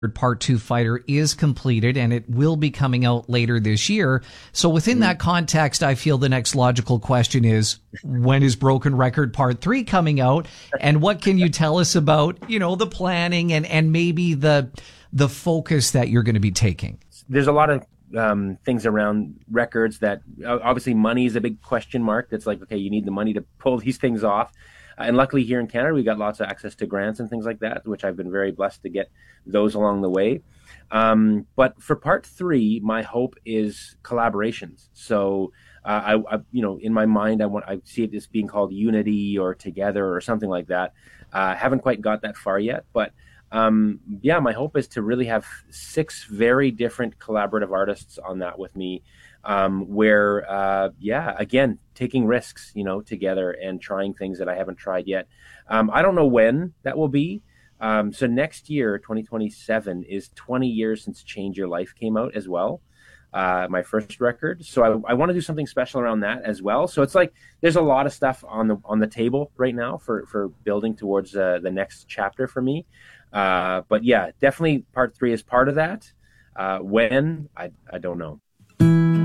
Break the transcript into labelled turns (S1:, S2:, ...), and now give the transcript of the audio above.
S1: Part 2 Fighter is completed and it will be coming out later this year. So within that context, I feel the next logical question is, when is Broken Record Part 3 coming out? And what can you tell us about, the planning and maybe the focus that you're going to be taking?
S2: There's a lot of things around records that obviously money is a big question mark. It's like, okay, you need the money to pull these things off. And luckily here in Canada, we got lots of access to grants and things like that, which I've been very blessed to get those along the way. But for Part 3, my hope is collaborations. So, I in my mind, I see it as being called Unity or Together or something like that. Haven't quite got that far yet, but my hope is to really have 6 very different collaborative artists on that with me. Again, taking risks, together and trying things that I haven't tried yet. I don't know when that will be. So next year, 2027, is 20 years since Change Your Life came out as well. My first record. So I want to do something special around that as well. So it's like, there's a lot of stuff on the table right now for building towards the next chapter for me. But yeah, definitely Part 3 is part of that. When, I don't know.